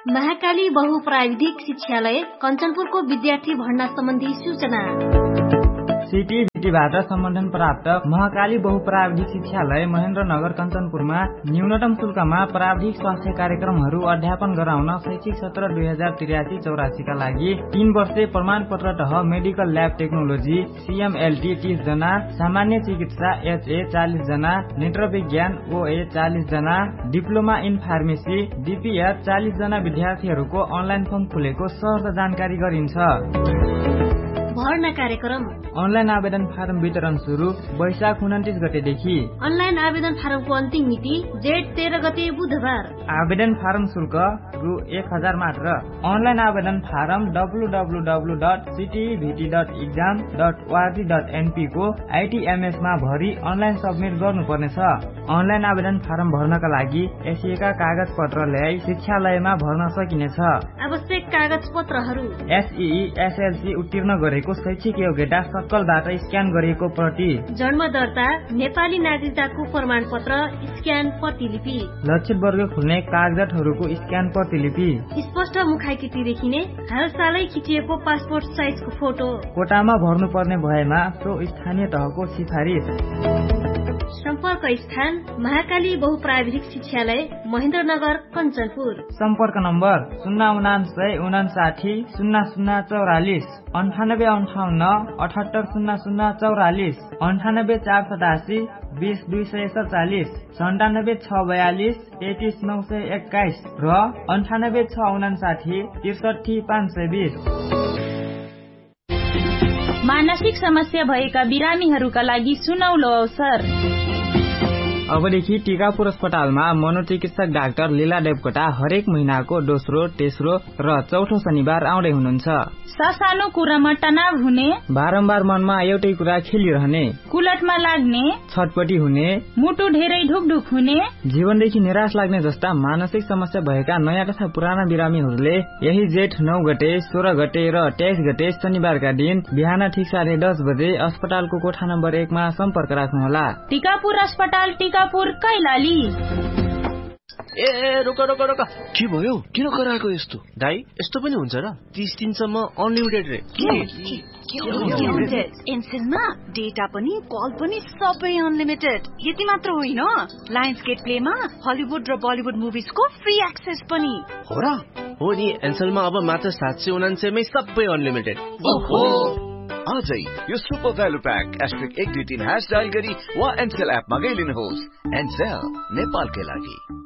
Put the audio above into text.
महाकाली बहुप्राविधिक शिक्षालय कञ्चनपुरको विद्यार्थी भर्ना सम्बन्धी सूचना। सिटीभिटीबाट सम्बन्धन प्राप्त महाकाली बहुप्राविधिक शिक्षालय महेन्द्रनगर कञ्चनपुरमा न्यूनतम शुल्कमा प्राविधिक स्वास्थ्य कार्यक्रमहरू अध्यापन गराउन शैक्षिक सत्र 2083-84 का लागि 3 वर्षे प्रमाणपत्र तह मेडिकल ल्याब टेक्नोलोजी CMLT 30 जना, सामान्य चिकित्सा HA 40 जना, नेत्रविज्ञान OA 40 जना, डिप्लोमा इन फार्मेसी DPR 40 जना विद्यार्थीहरूको अनलाइन फर्म खुलेको सहज जानकारी गरिन्छ। भर्ना कार्यक्रम अनलाइन आवेदन फारम वितरण सुरु वैशाख 29 गतेदेखि। अनलाइन आवेदन फारमको अन्तिम मिति जेठ 13 गते बुधबार। आवेदन फारम शुल्क रु 1000 मात्र। अनलाइन आवेदन फारम www.cityvt.exam.org.np को ITMS मा भरि अनलाइन सबमिट गर्नुपर्नेछ। अनलाइन आवेदन फारम भर्नका लागि एसिए का कागज पत्र ल्याई शिक्षालयमा भर्न सकिनेछ। आवश्यक कागज पत्रहरू SEE SLC उत्तीर्ण गरेको शैक्षिक योग्यता सक्कलबाट स्क्यान गरिएको प्रति, जन्म दर्ता, नेपाली नागरिकताको प्रमाण पत्र स्क्यान प्रतिलिपि, लक्षित वर्ग खुल्ने कागजातहरूको स्क्यान प्रतिलिपि, स्पष्ट मुखाकृति देखिने हालसालै खिचिएको पासपोर्ट साइजको फोटो। कोटामा भर्नुपर्ने भएमा सो स्थानीय तहको सिफारिस। सम्पर्क स्थान महाकाली बहुप्राविधिक शिक्षालय महेन्द्रनगर कञ्चनपुर। सम्पर्क नम्बर 09959 0044, 9858 7800044, 98487 20247, 97642 33921 र 98659 63520। मानसिक समस्या भएका बिरामीहरूका लागि सुनौलो अवसर। अबदेखि टिकापुर अस्पतालमा मनोचिकित्सक डाक्टर लीला देवकोटा हरेक महिनाको दोस्रो, तेस्रो र चौथो शनिबार आउँदै हुनुहुन्छ। सानो कुरामा तनाव हुने, बारम्बार मनमा एउटै कुरा खेलिरहने, कुलटमा लाग्ने, छटपटी हुने, मुटु धेरै ढुकढुक हुने, जीवनदेखि निराश लाग्ने जस्ता मानसिक समस्या भएका नयाँ तथा पुराना बिरामीहरूले यही जेठ 9 गते, 16 गते र 23 गते शनिबारका दिन बिहान ठिक 10:30 बजे अस्पतालको कोठा नम्बर 1 मा सम्पर्क राख्नुहोला। टिकापुर अस्पताल, टिकापुर, कैलाली। ए रोक रोक रोक, के भयो? किन कराएको यस्तो? दाइ, यस्तो पनि हुन्छ र? 30 दिनसम्म अनलिमिटेड रे। एनसेलमा डेटा पनि कल पनि सबै अनलिमिटेड। यति मात्र होइन, लायन्सगेट प्लेमा हलिउड र बलिउड मुभिजको फ्री एक्सेस पनि हो र? हो नि, एनसेलमा अब मात्र 799 मै सबै अनलिमिटेड। ओहो, आजै यो सुपर भ्यालु प्याक *123# डायल गरी वा एनसेल एपमा गइलिनुहोस्। एनसेल नेपालकै लागि।